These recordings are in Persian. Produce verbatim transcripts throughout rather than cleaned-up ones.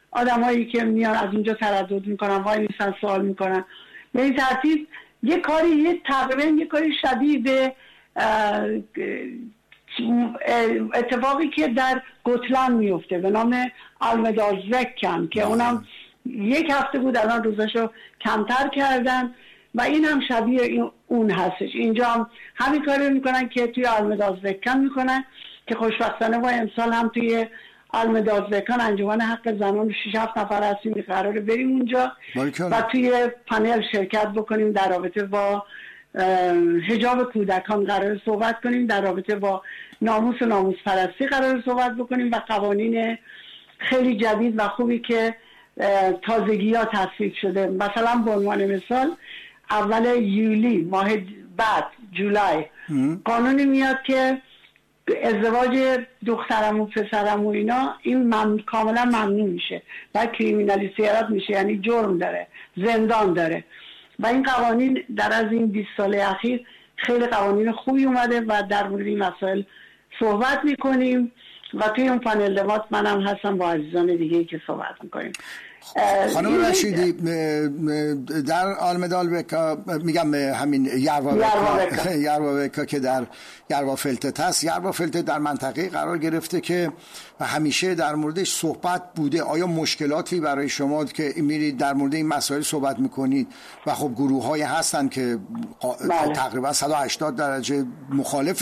آدمایی که میان از اونجا تردد میکنن، وای میسن سوال میکنن. به این ترتیب یه کاری یه تقریبا یه کاری شبیه به اتفاقی که در گوتلند میفته به نام آلمدالزوکن که اونم یک هفته بود، الان روزاشو کمتر کردن و این هم شبیه اون هستش. اینجا هم همین کاری میکنن که توی آلمدالزوکن میکنن که خوشبختانه با امسال هم توی آلمدالزوکن انجمن حق زنان شش هفت نفر هستیم که قراره بریم اونجا و توی پنل شرکت بکنیم در رابطه با حجاب کودکان قرار صحبت کنیم، در رابطه با ناموس و ناموس پرستی قرار صحبت بکنیم و قوانین خیلی جدید و خوبی که تازگی ها تصویب شده. مثلا به عنوان مثال اول یولی ماه بعد جولای قانونی میاد که ازدواج دخترم و پسرم و اینا این ممنوع، کاملا ممنوع میشه و کریمینالیسیرات میشه، یعنی جرم داره، زندان داره. و این قوانین در از این بیست سال اخیر خیلی قوانین خوبی اومده و در مورد این مسائل صحبت میکنیم و توی اون پانل دبات منم هستم با عزیزان دیگه که صحبت میکنیم. خانم رشیدی در آلمدالزوکن میگم همین یارواوکا که در یاروافلتت هست، یاروافلتت در منطقه قرار گرفته که همیشه در موردش صحبت بوده. آیا مشکلاتی برای شما که میرید در مورد این مسائل صحبت میکنید و خب گروه های هستن که بله. تقریبا صد و هشتاد درجه مخالف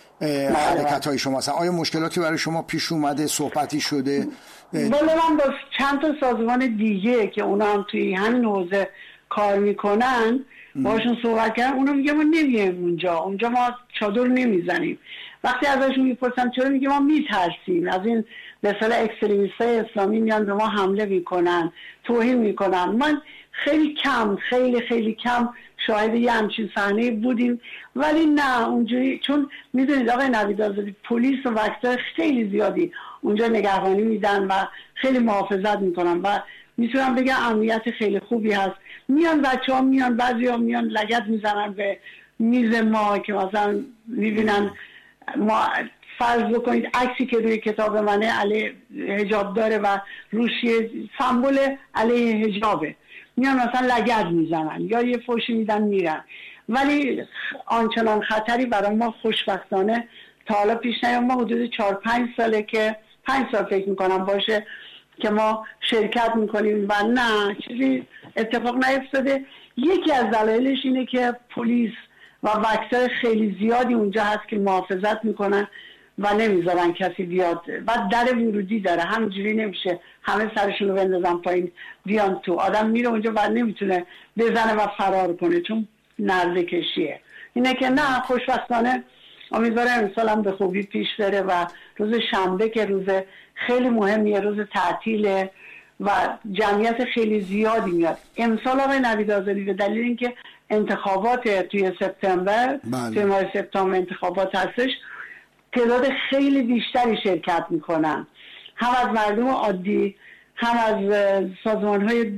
حرکت های شما هستن، آیا مشکلاتی برای شما پیش اومده، صحبتی شده؟ ولی من با چند تا سازمان دیگه که اونا هم توی همین حوزه کار میکنن باشون صحبت کردم، اونا میگه ما نمیایم اونجا، اونجا ما چادر نمیزنیم. وقتی ازشون میپرسم چرا، میگه ما میترسیم از این به اصطلاح اکستریمیستای اسلامی میان به ما حمله میکنن، توهین میکنن. من خیلی کم خیلی خیلی کم شاهد یه همچین صحنه بودیم، ولی نه اونجوری، چون میدونید آقای نوید آزادی پلیس و وکتای خیلی زیادی اونجا نگهبانی میدن و خیلی محافظت میکنن و میتونم بگم امنیت خیلی خوبی هست. میان بچه ها میان، بعضی ها میان لگد میزنن به میز ما که مثلا میبینن ما فرض بکنید عکسی که روی کتاب منه علیه حجاب داره و روش سمبل علیه حجابه، میان مثلا لگد میزنن یا یه فوشی میدن میرن. ولی آنچنان خطری برای ما خوشبختانه تا حالا پیش نیامد. ما حدود چهار پنج ساله که پنج سال فکر میکنم باشه که ما شرکت میکنیم و نه چیزی اتفاق نیفتاده. یکی از دلایلش اینه که پلیس و وکتای خیلی زیادی اونجا هست که محافظت میکنن و نمیذارن کسی بیاد و در ورودی داره، همینجوری نمیشه همه سرشون رو بندازن پایین بیان تو. آدم میره اونجا و نمیتونه بزنه و فرار کنه چون نرده کشیه. اینه که نه، خوشبختانه امیدوارم امسال هم به خوبی پیش بره و روز شنبه که روز خیلی مهمیه، روز تعطیله و جمعیت خیلی زیادی میاد. امسال آقای نوید آزادی به دلیل اینکه انتخابات توی سپتامبر بله. توی ماه سپتامبر انتخابات هستش، تعداد خیلی بیشتری شرکت میکنن، هم از مردم عادی، هم از سازمان‌های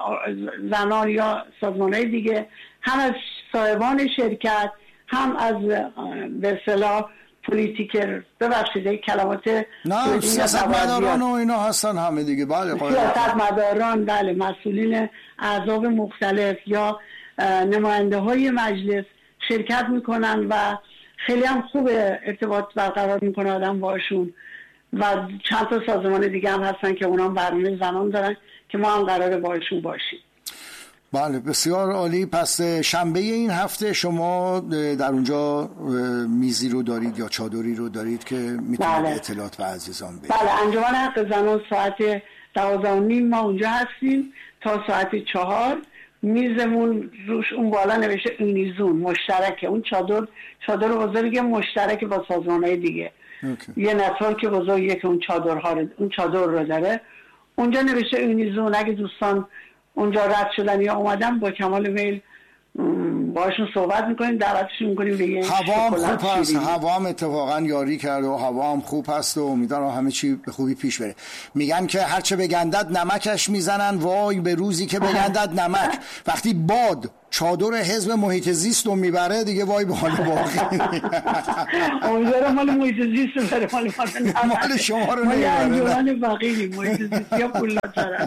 زنان یا سازمان‌های دیگه، هم از صاحبان شرکت، هم از به اصطلاح پولیتیکر، ببخشید کلمات نه سیاست مداران و اینا هستن همه دیگه. بله سیاست مداران، بله مسئولین احزاب مختلف یا نماینده های مجلس شرکت میکنن و خیلی هم خوب ارتباط برقرار میکنه آدم باشون و چند تا سازمان دیگه هم هستن که اونا هم برنامه زنان دارن که ما هم قراره باشون باشیم. بله بسیار عالی. پس شنبه این هفته شما در اونجا میزی رو دارید یا چادری رو دارید که میتونید بله. اطلاعات به عزیزان بدید؟ بله، انجمن حق زنان ساعت دوازده و نیم ما اونجا هستیم تا ساعت چهار. میزمون روش اون بالا نوشته اونیزون مشترکه، اون چادر چادر بزرگ مشترک با سازمان‌های دیگه اوکی. یه نتورک بزرگیه که اون چادرها رو اون چادر رو داره. اونجا نوشته اونیزون. اگه دوستان اونجا رد شدن یا اومدن با کمال میل باشون صحبت میکنیم، دعوتشون میکنیم به یه هوام خوب هست، هوام اتفاقا یاری کرده و هوام خوب هست و امیدوارم همه چی به خوبی پیش بره. میگن که هرچه بگندد نمکش میزنن، وای به روزی که بگندد نمک. وقتی باد چادر حزب محیط زیست رو میبره دیگه وای به حال باقی. امیدوارم مال محیط زیست بره، مال مال شما رو نمیبره. ما یه انجمن فقیری محیط زیست یا پولات دارن.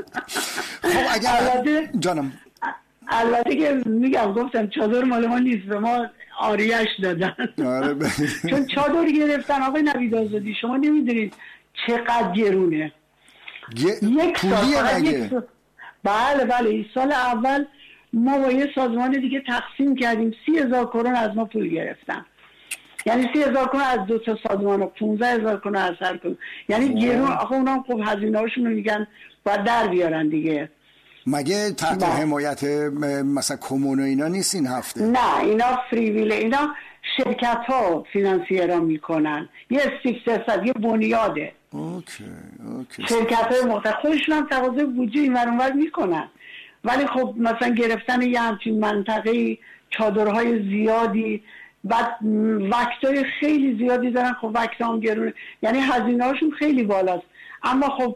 خب اگر جانم البته که میگم گفتم چادر مال ما نیست، به ما آریش دادن. چون چادر گرفتن آقای نوید آزادی شما نمیدونید چقدر گرونه. یک سال یک سال بله بله این سال اول ما با یه سازمان دیگه تقسیم کردیم، سی هزار کرون از ما پول گرفتن. یعنی سی هزار کرون از دو تا سازمان و پونزده هزار کرون از هر کدوم. یعنی گرون. آخه اونا خب هزینه هاشون رو میگن باید در بیارن دیگه. مگه تحت نه. حمایت مثلا کمون و اینا نیست این هفته؟ نه اینا فریویله، اینا شرکت ها فینانسیرا میکنن، یه استیکسرسد یه بنیاده. اوکی اوکی. شرکت های مختلف خودشون هم تقاضای بودجه این ور اون ور میکنن، ولی خب مثلا گرفتن یه همچین منطقه چادرهای زیادی، بعد وقتای خیلی زیادی دارن، خب وقت هم گرونه، یعنی هزینه هاشون خیلی بالاست، اما خب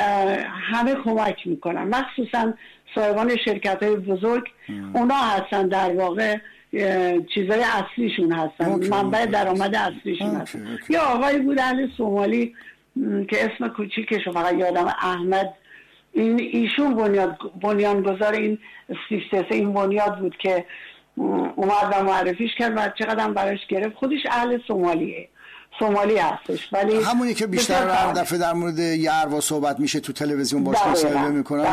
همه کمک میکنن، مخصوصا صاحبان شرکت های بزرگ. ام. اونا هستن در واقع چیزای اصلیشون هستن، اوکی. منبع درآمد اصلیشون اوکی. هستن اوکی. یا آقایی بود اهل صومالی که اسم کوچیکش فقط یادم، احمد، این ایشون بنیاد بنیانگذار این سیستم این بنیاد بود که اومد و معرفیش کرد و چقدر هم براش گرفت. خودش اهل صومالیه، صومالی هستش، ولی همونی که بیشتر هر دفعه در مورد یروا صحبت میشه تو تلویزیون باش مصاحبه میکنن.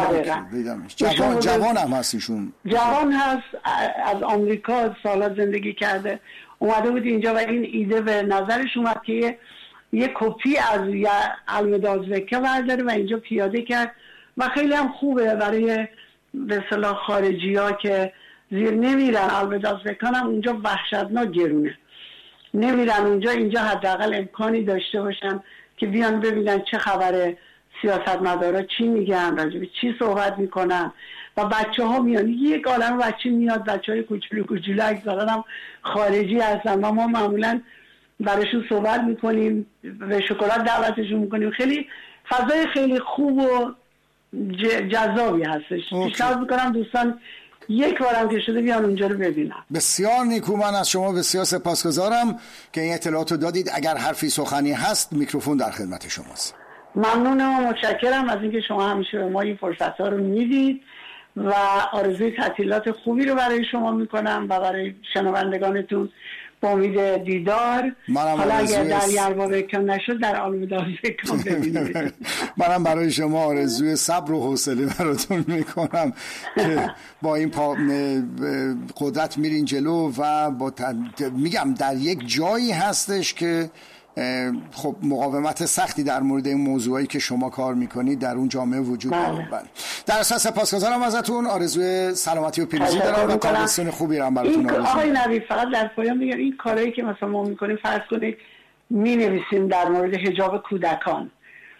جوان جوان هم هست ایشون، جوان هست، از آمریکا سالات زندگی کرده، اومده بود اینجا و این ایده به نظرش اومد که یه کپی از المدازوکه برداره و اینجا پیاده کرد و خیلی هم خوبه برای به اصطلاح خارجی ها که زیر نمیرن. المدازوکان هم اونجا وحشتناک گرونه، نمیرن اونجا، اینجا حداقل امکانی داشته باشن که بیان ببینن چه خبره، سیاستمدارا چی میگن، راجع به چی صحبت میکنن و بچه ها میان. یک عالم بچه میاد، بچه های کوچولو کوچولو اکثرا هم خارجی هستن و ما معمولا براشون صحبت میکنیم، به شکلات دعوتشون میکنیم. خیلی فضای خیلی خوب و جذابی هستش. پیشنهاد میکنم دوستان یک بارم که شده بیان اونجا رو ببینم. بسیار نیکو، من از شما بسیار سپاسگزارم که این اطلاعات رو دادید. اگر حرفی سخنی هست میکروفون در خدمت شماست. ممنونم و متشکرم از اینکه شما همیشه به ما این فرصت ها رو میدید و آرزوی تعطیلات خوبی رو برای شما میکنم و برای شنوندگانتون با امید دیدار. حالا اگر در یروا بکن نشد در آلودا بکن ببینید. منم برای شما آرزوی صبر و حوصله براتون میکنم که با این پا قدرت میرین جلو و با میگم در یک جایی هستش که خب مقاومت سختی در مورد این موضوعی که شما کار میکنید در اون جامعه وجود داره. در اساس سپاسگزارم ازتون، آرزوی سلامتی و پیروزی دارم و تابستون خوبی رو هم براتون آرزو. آقای نوید فقط در پایان میگم این کارهایی که مثلا ما میکنیم، فرض کنید مینویسیم در مورد حجاب کودکان،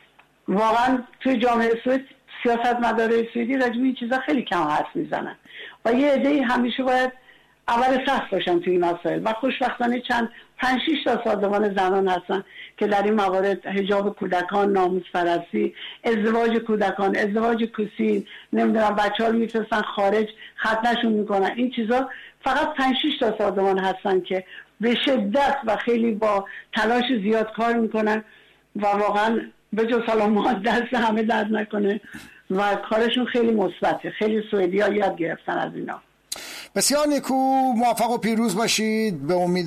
واقعا توی جامعه سوئد سیاستمدارای سوئدی راجع به این چیزا خیلی کم حرف میزنن و یه عده‌ای همیشه باید اول صف باشن توی این مسائل و خوشبختانه چند پنج شش تا سازمان زنان هستن که در این موارد حجاب کودکان، ناموس پرستی، ازدواج کودکان، ازدواج کوسین، نمیدونم بچه‌ها رو میفرستن خارج ختنشون میکنن، این چیزا فقط پنج شش تا سازمان هستن که به شدت و خیلی با تلاش زیاد کار میکنن و واقعا به جز سلام دست همه درد نکنه و کارشون خیلی مثبته. خیلی سوئدی‌ها یاد گرفتن از اینا. بسیار نیکو، موفق و پیروز باشید. به امید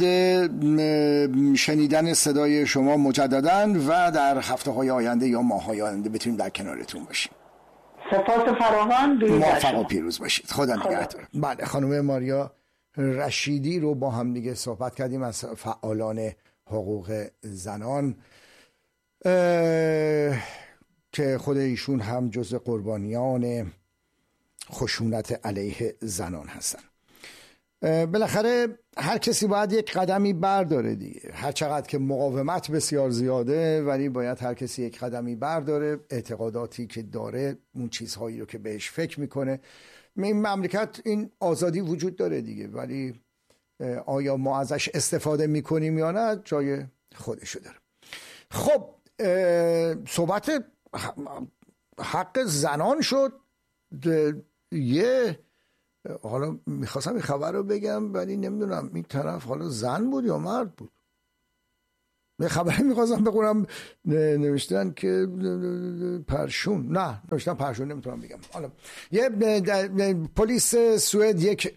شنیدن صدای شما مجدداً و در هفته های آینده یا ماه های آینده بتونیم در کنارتون باشیم. سپاس فراوان. موفق و پیروز باشید. خدا نگهدار. بله، خانم ماریا رشیدی رو با هم دیگه صحبت کردیم از فعالان حقوق زنان که خود ایشون هم جزء قربانیان خشونت علیه زنان هستن. بالاخره هر کسی باید یک قدمی برداره دیگه، هر چقدر که مقاومت بسیار زیاده ولی باید هر کسی یک قدمی برداره، اعتقاداتی که داره، اون چیزهایی رو که بهش فکر میکنه این مملکت این آزادی وجود داره دیگه، ولی آیا ما ازش استفاده میکنیم یا نه جای خودشو داره. خب صحبت حق زنان شد. یه حالا میخواستم این خبر رو بگم ولی نمیدونم این طرف حالا زن بود یا مرد بود. یه خبری میخواستم بخونم نوشتن که پرشون، نه نوشتن پرشون نمیتونم بگم. حالا یه پلیس سوئد یک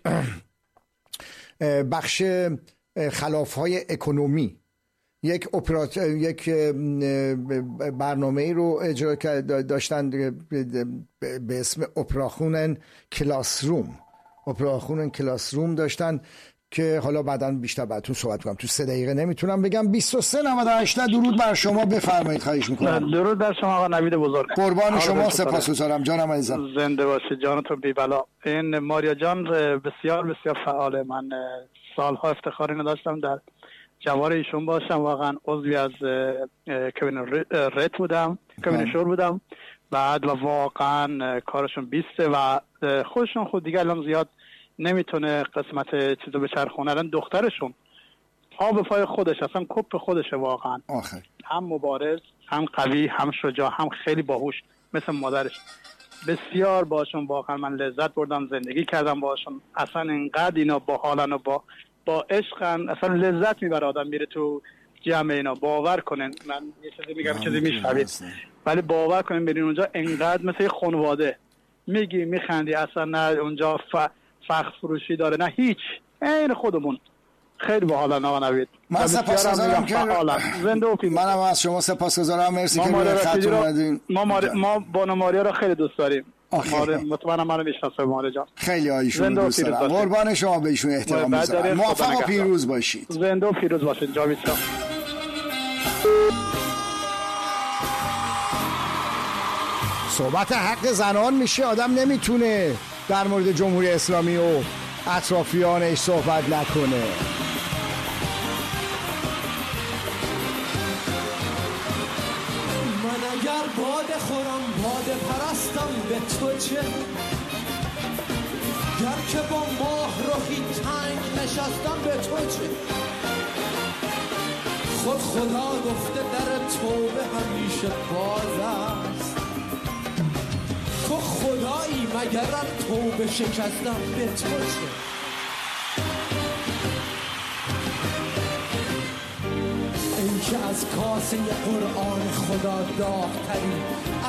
بخش خلافهای اکونومی یک اپرات یک برنامه‌ای رو اجرا داشتن به اسم اپراخونن کلاسروم. اپراخونن کلاسروم داشتن که حالا بعداً بیشتر براتون صحبت کنم، تو سه دقیقه نمیتونم بگم. بیست و سه نود و هشت درود بر شما، بفرمایید. خواهش میکنم. درود بر شما آقا نوید بزرگ. قربان شما، سپاسگزارم جانم عزیزم. زنده باشید جانتون بی بلا. این ماریا جان بسیار بسیار فعاله. من سالها افتخار اینو داشتم در جوار ایشون باشم. واقعا عضوی از کوین رت بودم، کوین شور بودم بعد، و واقعا کارشون بیسته و خودشون خود دیگه الان زیاد نمیتونه قسمت چیزو بچرخونه. الان دخترشون پا به پای خودش، اصلا کپ خودشه واقعا. آخه. هم مبارز، هم قوی، هم شجاع، هم خیلی باهوش مثل مادرش. بسیار باشون واقعا من لذت بردم، زندگی کردم باشون. اصلا اینقدر اینا باحالن و با با عشقن، اصلا لذت میبره آدم میره تو جمع اینا. باور کنن، من یه چیزی میگم چیزی میشنوید، ولی باور کنن برین اونجا انقدر مثل خانواده میگی میخندی، اصلا نه اونجا ف... فخر فروشی داره نه هیچ، این خودمون. خیلی باحالن آقا نوید. من سپاسگزارم که زنده و پیروز. منم از شما سپاسگزارم، مرسی که روی خط اومدین. ما مار... ما بانو ماریا رو خیلی دوست داریم. مطمئنم منو میشناسه ماریا جان. خیلی ایشون دوست دارم. قربان شما، به ایشون احترام میذارم. موفق و پیروز باشید. زنده و پیروز باشید. جاوید جان. صحبت حق زنان میشه، آدم نمیتونه در مورد جمهوری اسلامی و اطرافیانش صحبت نکنه. من اگر باده خورم باده پرستم به تو چه؟ گر که با ماه روحی تنگ نشستم به تو چه؟ خود خدا گفته در توبه همیشه باز است. تو خدایی مگر از توبه شکستم به تو چه؟ این که از کاسه قرآن خدا داغ‌تری